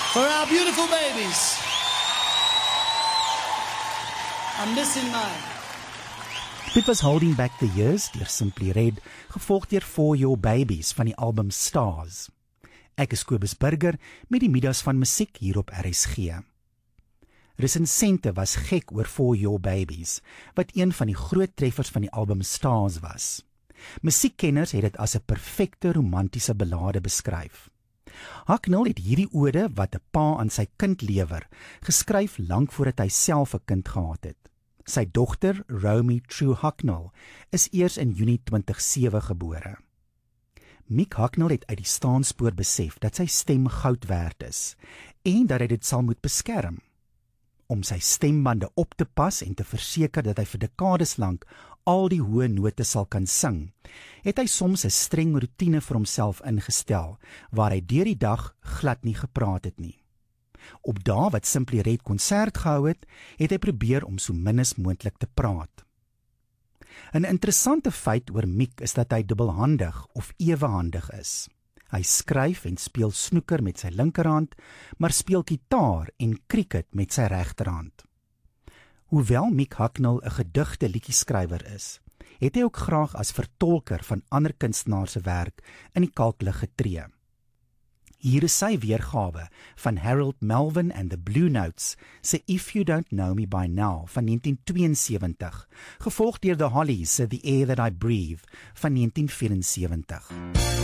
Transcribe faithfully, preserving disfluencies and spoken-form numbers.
For our beautiful babies. I'm missing mine. Dit was Holding Back the Years deur Simply Red, gevolg deur For Your Babies van die album Stars. Ek is Kobus Burger met die middags van musiek hier op R S G. Resensente was gek oor For Your Babies, wat een van die groot treffers van die album Stars was. Musiekkenners het dit as 'n perfekte romantiese ballade beskryf. Hucknall het hierdie ode wat 'n pa aan sy kind lewer, geskryf lank voordat hy self 'n kind gehad het. Sy dogter, Romy True Hucknall, is eers in Junie twintig sewe gebore. Mick Hucknall het uit die staanspoor besef dat sy stem goud werd is en dat hy dit sal moet beskerm. Om sy stembande op te pas en te verseker dat hy vir dekades lank al die hoë note sal kan sing, het hy soms 'n streng roetine vir homself ingestel, waar hy deur die dag glad nie gepraat het nie. Op dae wat Simply Red konsert gehou het, het hy probeer om so min as moontlik te praat. 'n Interessante feit oor Mick is dat hy dubbelhandig of ewehandig is. Hy skryf en speel snoeker met sy linkerhand, maar speel gitaar en cricket met sy regterhand. Hoewel Mick Hucknall 'n gedigte liedjieskrywer is, het hy ook graag as vertolker van ander kunstenaars se werk in die kalklig getree. Hier is sy weergawe van Harold Melvin and the Blue Notes se If You Don't Know Me By Now van negentien tweeënsewentig, gevolg deur The Hollies se The Air That I Breathe van negentien vysewentig.